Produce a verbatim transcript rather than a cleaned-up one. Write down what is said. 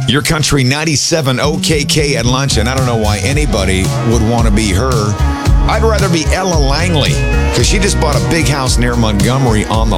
Your country ninety-seven O K K at lunch, and I don't know why anybody would want to be her. I'd rather be Ella Langley, because she just bought a big house near Montgomery on the